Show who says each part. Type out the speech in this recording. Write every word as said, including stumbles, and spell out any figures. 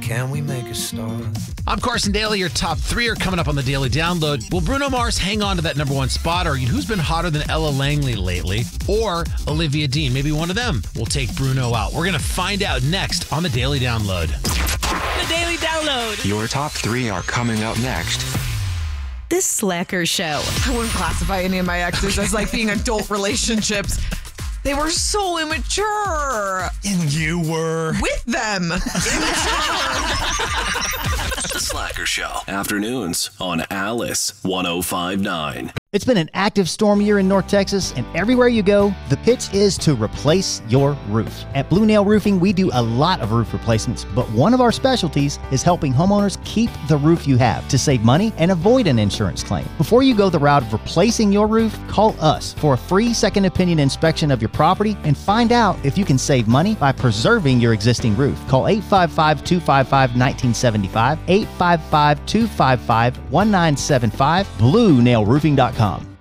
Speaker 1: can we make a start?
Speaker 2: I'm Carson Daly. Your top three are coming up on the Daily Download. Will Bruno Mars hang on to that number one spot? Or who's been hotter than Ella Langley lately? Or Olivia Dean? Maybe one of them will take Bruno out. We're going to find out next on the Daily Download.
Speaker 3: The Daily Download.
Speaker 4: Your top three are coming up next.
Speaker 3: This Slacker show.
Speaker 5: I wouldn't classify any of my exes as like being adult relationships. They were so immature.
Speaker 6: And you were
Speaker 5: with them.
Speaker 7: The Slacker Show. Afternoons on Alice one oh five point nine.
Speaker 8: It's been an active storm year in North Texas, and everywhere you go, the pitch is to replace your roof. At Blue Nail Roofing, we do a lot of roof replacements, but one of our specialties is helping homeowners keep the roof you have to save money and avoid an insurance claim. Before you go the route of replacing your roof, call us for a free second opinion inspection of your property and find out if you can save money by preserving your existing roof. Call eight five five, two five five, one nine seven five, eight five five, two five five, one nine seven five, blue nail roofing dot com.